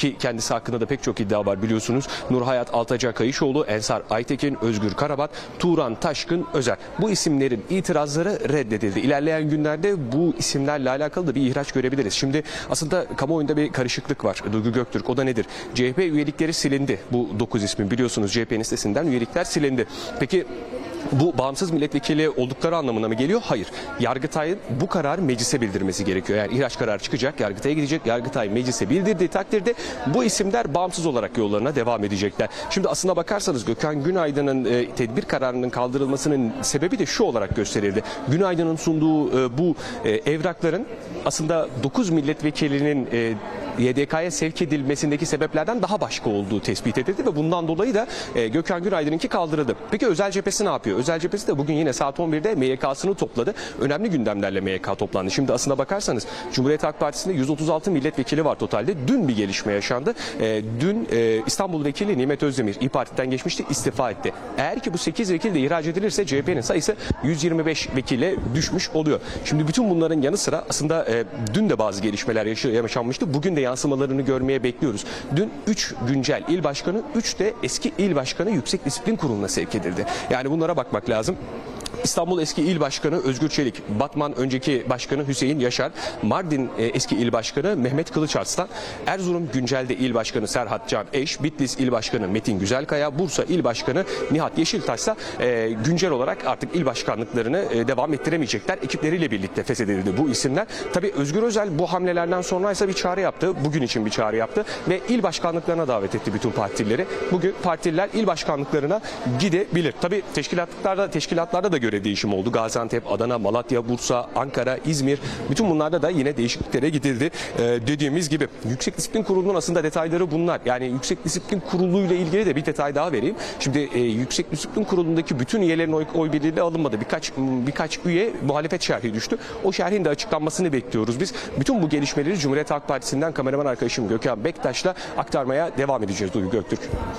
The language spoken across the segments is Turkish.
ki kendisi hakkında da pek çok iddia var biliyorsunuz. Nurhayat Altaca Kayışoğlu, Ensar Aytekin, Özgür Karabat, Turan Taşkın Özer. Bu isimlerin itirazları reddedildi. İlerleyen günlerde bu isimlerle alakalı da bir ihraç görebiliriz. Şimdi aslında kamuoyunda bir karışıklık var. Duygu Göktürk, o da nedir? CHP üyelikleri silindi. Bu 9 ismin biliyorsunuz CHP'nin sitesinden üyelikler silindi. Peki bu bağımsız milletvekili oldukları anlamına mı geliyor? Hayır. Yargıtay'ın bu kararı meclise bildirmesi gerekiyor. Yani ihraç kararı çıkacak, Yargıtay'a gidecek. Yargıtay meclise bildirdiği takdirde bu isimler bağımsız olarak yollarına devam edecekler. Şimdi aslına bakarsanız Gökhan Günaydın'ın tedbir kararının kaldırılmasının sebebi de şu olarak gösterildi. Günaydın'ın sunduğu bu evrakların aslında 9 milletvekilinin YDK'ya sevk edilmesindeki sebeplerden daha başka olduğu tespit edildi ve bundan dolayı da Gökhan Günaydın'ınki kaldırıldı. Peki Özel Cephesi ne yapıyor? Özel Cephesi de bugün yine saat 11'de MYK'sını topladı. Önemli gündemlerle MYK toplandı. Şimdi aslına bakarsanız Cumhuriyet Halk Partisi'nde 136 milletvekili var totalde. Dün bir gelişme yaşandı. Dün İstanbul Vekili Nimet Özdemir İYİ Parti'den geçmişti, istifa etti. Eğer ki bu 8 vekil de ihraç edilirse CHP'nin sayısı 125 vekile düşmüş oluyor. Şimdi bütün bunların yanı sıra aslında dün de bazı gelişmeler yaşanmıştı. Bugün de yansımalarını görmeye bekliyoruz. Dün 3 güncel il başkanı, 3 de eski il başkanı Yüksek Disiplin Kurulu'na sevk edildi. Yani bunlara bakmak lazım. İstanbul eski il başkanı Özgür Çelik, Batman önceki başkanı Hüseyin Yaşar, Mardin eski il başkanı Mehmet Kılıçarslan, Erzurum güncelde il başkanı Serhat Can Eş, Bitlis il başkanı Metin Güzelkaya, Bursa il başkanı Nihat Yeşiltaş ise güncel olarak artık il başkanlıklarını devam ettiremeyecekler. Ekipleriyle birlikte feshedildi bu isimler. Tabii Özgür Özel bu hamlelerden sonra ise bir çağrı yaptı. Bugün için bir çağrı yaptı ve il başkanlıklarına davet etti bütün partilileri. Bugün partililer il başkanlıklarına gidebilir. Tabii teşkilatlarda da göre değişim oldu. Gaziantep, Adana, Malatya, Bursa, Ankara, İzmir, bütün bunlarda da yine değişikliklere gidildi. Dediğimiz gibi Yüksek Disiplin Kurulu'nun aslında detayları bunlar. Yani Yüksek Disiplin Kurulu ile ilgili de bir detay daha vereyim. Şimdi Yüksek Disiplin Kurulu'ndaki bütün üyelerin oy birliğiyle alınmadı. Birkaç üye muhalefet şerhi düştü. O şerhin de açıklanmasını bekliyoruz biz. Bütün bu gelişmeleri Cumhuriyet Halk Partisi'nden kameraman arkadaşım Gökhan Bektaş'la aktarmaya devam edeceğiz Duygu Göktürk.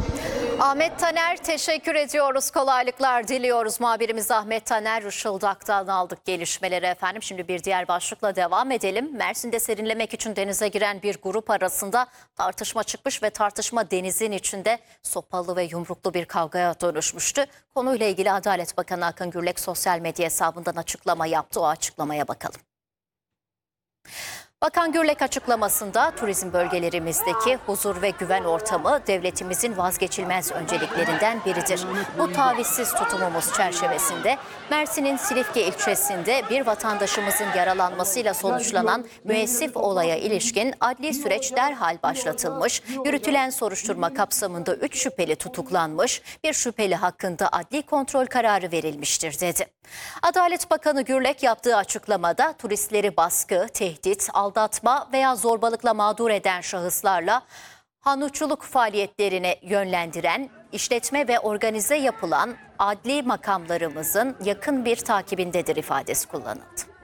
Ahmet Taner, teşekkür ediyoruz. Kolaylıklar diliyoruz. Muhabirimiz Ahmet Taner Işıldak'tan aldık gelişmeleri efendim. Şimdi bir diğer başlıkla devam edelim. Mersin'de serinlemek için denize giren bir grup arasında tartışma çıkmış ve tartışma denizin içinde sopalı ve yumruklu bir kavgaya dönüşmüştü. Konuyla ilgili Adalet Bakanı Akın Gürlek sosyal medya hesabından açıklama yaptı. O açıklamaya bakalım. Bakan Gürlek açıklamasında turizm bölgelerimizdeki huzur ve güven ortamı devletimizin vazgeçilmez önceliklerinden biridir. Bu tavizsiz tutumumuz çerçevesinde Mersin'in Silifke ilçesinde bir vatandaşımızın yaralanmasıyla sonuçlanan müessif olaya ilişkin adli süreç derhal başlatılmış, yürütülen soruşturma kapsamında 3 şüpheli tutuklanmış, bir şüpheli hakkında adli kontrol kararı verilmiştir dedi. Adalet Bakanı Gürlek yaptığı açıklamada turistleri baskı, tehdit, aldatma veya zorbalıkla mağdur eden şahıslarla hanuççuluk faaliyetlerine yönlendiren, işletme ve organize yapılan adli makamlarımızın yakın bir takibindedir ifadesi kullanıldı.